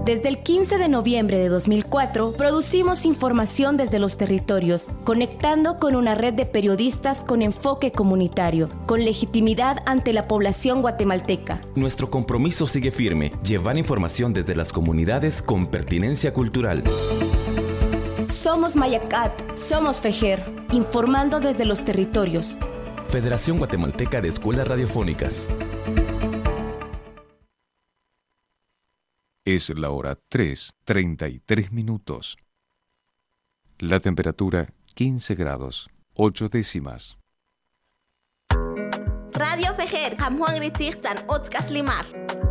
Desde el 15 de noviembre de 2004, producimos información desde los territorios, conectando con una red de periodistas con enfoque comunitario, con legitimidad ante la población guatemalteca. Nuestro compromiso sigue firme, llevar información desde las comunidades con pertinencia cultural. Somos Mayacat, somos FEJER, informando desde los territorios. Federación Guatemalteca de Escuelas Radiofónicas. Es la hora 3:33. La temperatura 15 grados, 8 décimas. Radio FEJER, Juan Gritzigtan, Otzkas Limar.